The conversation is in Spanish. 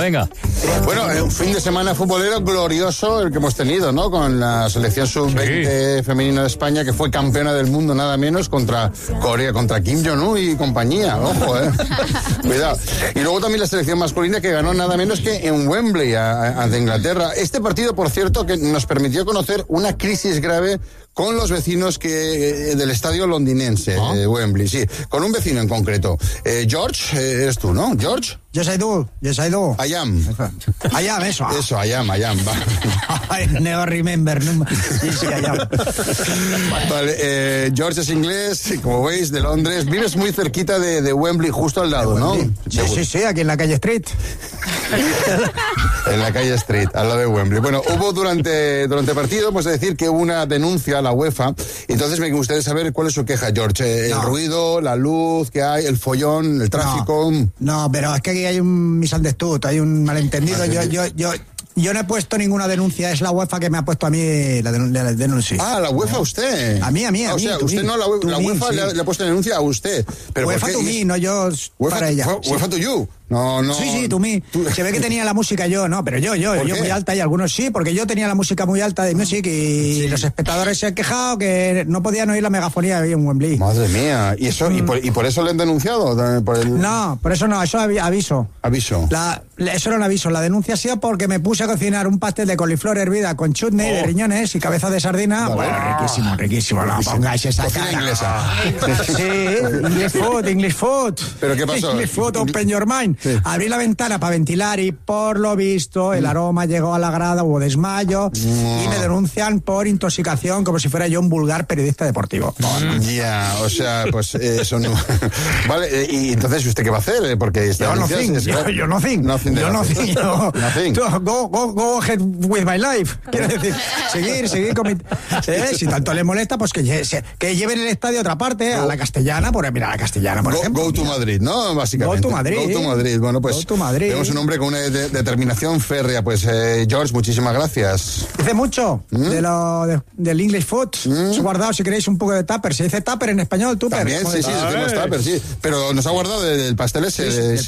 venga. Bueno, un fin de semana futbolero glorioso el que hemos tenido, ¿no? Con la selección sub-20 femenina de España, que fue campeona del mundo nada menos contra Corea, contra Kim Jong-un y compañía. Ojo, cuidado. Y luego también la selección masculina que ganó nada menos que en Wembley ante Inglaterra. Este partido, por cierto, que nos permitió conocer una crisis grave con los vecinos del estadio londinense, Wembley, sí, con un vecino en concreto. George, eres tú, ¿no? George. Yes, I do. I am. Eso. Eso, I am. I never remember. Sí, I am. Vale, George es inglés, como veis, de Londres. Vives muy cerquita de Wembley, justo al lado, ¿no? Sí, aquí en la calle Street. En la calle Street, al lado de Wembley. Bueno, hubo durante el partido, pues decir que hubo una denuncia a la UEFA. Entonces me gustaría saber cuál es su queja, George. El ruido, la luz que hay, el follón, el tráfico. No, pero es que aquí hay un misunderstood, hay un malentendido. Yo no he puesto ninguna denuncia, es la UEFA que me ha puesto a mí la denuncia. Ah, la UEFA usted. A mí. O sea, usted no, la UEFA sí. le ha puesto denuncia a usted. Pero UEFA to me, no yo para ella. UEFA to you. No. Sí, to me. Se ve que tenía la música yo, no, pero yo muy alta y algunos sí, porque yo tenía la música muy alta de music y los espectadores se han quejado que no podían oír la megafonía ahí en Wembley. Madre mía. ¿Y eso y por eso le han denunciado? No, por eso no, eso aviso. Aviso. Eso era un aviso. La denuncia ha sido porque me puse a cocinar un pastel de coliflor hervida con chutney de riñones y cabeza de sardina. Bueno, riquísimo. No pongáis esa cocina inglesa. Sí, English food. ¿Pero qué pasó? English food, open your mind. Sí. Abrí la ventana para ventilar y por lo visto el aroma llegó a la grada, hubo desmayo y me denuncian por intoxicación como si fuera yo un vulgar periodista deportivo. Ya, o sea, pues eso no. Vale, y entonces ¿usted qué va a hacer? Porque yo no think. Go ahead with my life. Quiero decir, seguir con mi... Si tanto le molesta, pues que lleven el estadio a otra parte, a la Castellana, por ejemplo. Go to Madrid, ¿no? Básicamente. Go to Madrid. Bueno, pues tenemos un hombre con una determinación férrea. Pues, George, muchísimas gracias. Dice mucho del English food. Os he guardado, si queréis, un poco de tupper. Se dice tupper en español, tupper. También, sí, decimos tupper, sí. Pero nos ha guardado del pastel ese.